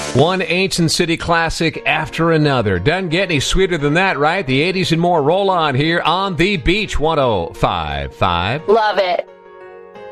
One ancient city classic after another. Doesn't get any sweeter than that, right? The 80s and more roll on here on The Beach 105.5. Love it.